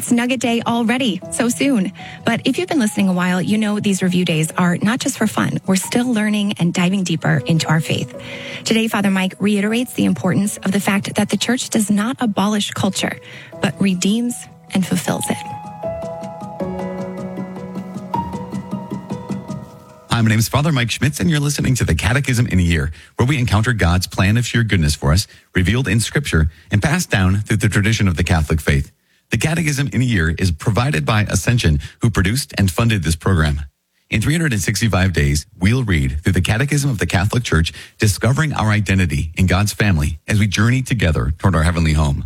It's Nugget Day already, so soon. But if you've been listening a while, you know these review days are not just for fun. We're still learning and diving deeper into our faith. Today, Father Mike reiterates the importance of the fact that the church does not abolish culture, but redeems and fulfills it. Hi, my name is Father Mike Schmitz, and you're listening to the Catechism in a Year, where we encounter God's plan of sheer goodness for us, revealed in Scripture and passed down through the tradition of the Catholic faith. The Catechism in a Year is provided by Ascension, who produced and funded this program. In 365 days, we'll read through the Catechism of the Catholic Church, discovering our identity in God's family as we journey together toward our heavenly home.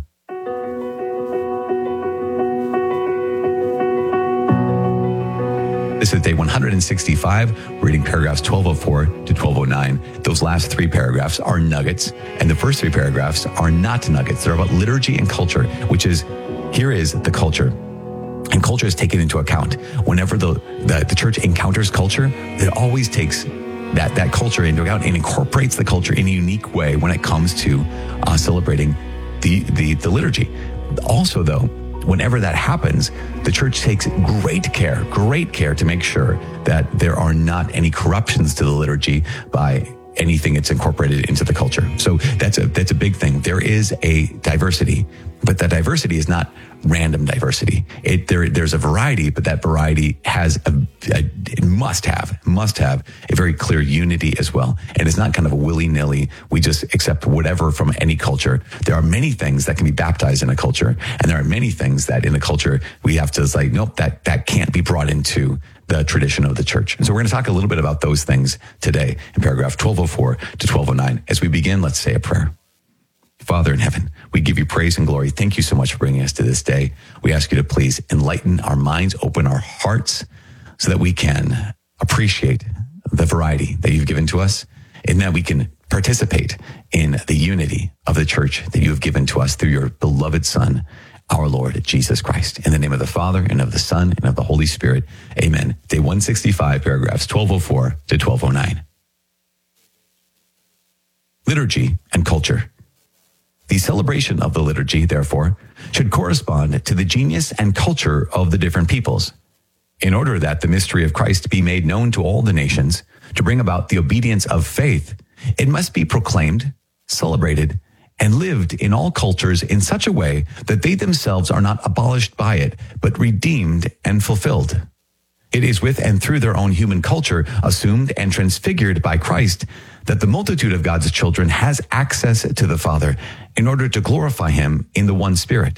This is day 165, we're reading paragraphs 1204 to 1209. Those last three paragraphs are nuggets, and the first three paragraphs are not nuggets. They're about liturgy and culture, which is, here is the culture. And culture is taken into account. Whenever the church encounters culture, it always takes that culture into account and incorporates the culture in a unique way when it comes to celebrating the liturgy. Also, though, whenever that happens, the church takes great care to make sure that there are not any corruptions to the liturgy by anything that's incorporated into the culture. So that's a big thing. There is a diversity, but that diversity is not random diversity. There's a variety, but that variety has it must have a very clear unity as well. And it's not kind of a willy-nilly, we just accept whatever from any culture. There are many things that can be baptized in a culture, and there are many things that in a culture we have to say, nope, that can't be brought into the tradition of the church. And so we're going to talk a little bit about those things today in paragraph 1204 to 1209. As we begin, let's say a prayer. Father in heaven, we give you praise and glory. Thank you so much for bringing us to this day. We ask you to please enlighten our minds, open our hearts so that we can appreciate the variety that you've given to us, and that we can participate in the unity of the church that you have given to us through your beloved Son, our Lord Jesus Christ. In the name of the Father, and of the Son, and of the Holy Spirit. Amen. Day 165, paragraphs 1204 to 1209. Liturgy and culture. The celebration of the liturgy, therefore, should correspond to the genius and culture of the different peoples, in order that the mystery of Christ be made known to all the nations. To bring about the obedience of faith, it must be proclaimed, celebrated, and lived in all cultures in such a way that they themselves are not abolished by it, but redeemed and fulfilled. It is with and through their own human culture, assumed and transfigured by Christ, that the multitude of God's children has access to the Father in order to glorify him in the one Spirit.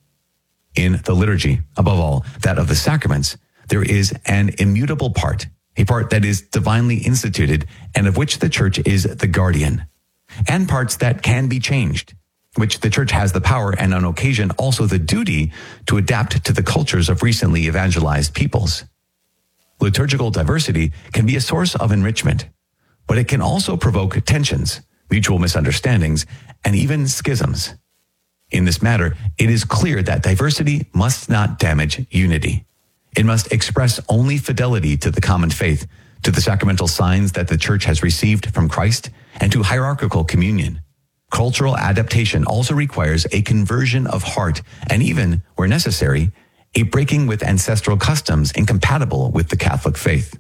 In the liturgy, above all, that of the sacraments, there is an immutable part, a part that is divinely instituted and of which the church is the guardian, and parts that can be changed, which the church has the power and on occasion also the duty to adapt to the cultures of recently evangelized peoples. Liturgical diversity can be a source of enrichment, but it can also provoke tensions, mutual misunderstandings, and even schisms. In this matter, it is clear that diversity must not damage unity. It must express only fidelity to the common faith, to the sacramental signs that the church has received from Christ, and to hierarchical communion. Cultural adaptation also requires a conversion of heart, and even, where necessary, a breaking with ancestral customs incompatible with the Catholic faith.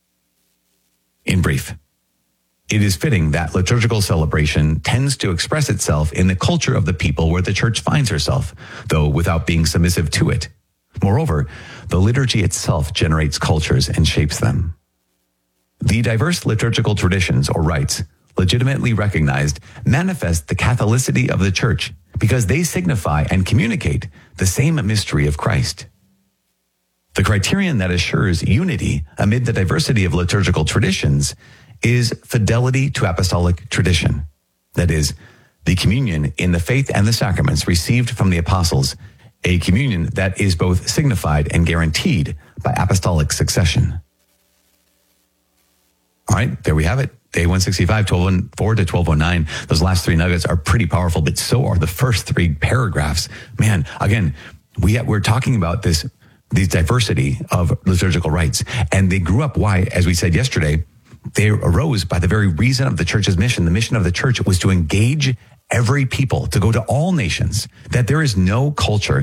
In brief, it is fitting that liturgical celebration tends to express itself in the culture of the people where the church finds herself, though without being submissive to it. Moreover, the liturgy itself generates cultures and shapes them. The diverse liturgical traditions or rites, legitimately recognized, manifest the Catholicity of the church because they signify and communicate the same mystery of Christ. The criterion that assures unity amid the diversity of liturgical traditions is fidelity to apostolic tradition. That is, the communion in the faith and the sacraments received from the apostles, a communion that is both signified and guaranteed by apostolic succession. All right, there we have it. Day 165, 1204 to 1209. Those last three nuggets are pretty powerful, but so are the first three paragraphs. Man, again, we're talking about this diversity of liturgical rites. And they grew up, why? As we said yesterday, they arose by the very reason of the church's mission. The mission of the church was to engage every people, to go to all nations, that there is no culture